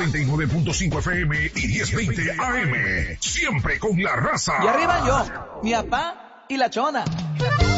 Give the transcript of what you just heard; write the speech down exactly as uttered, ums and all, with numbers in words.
noventa y nueve punto cinco F M y diez veinte A M. Siempre con la raza. Y arriba yo, mi papá y la chona.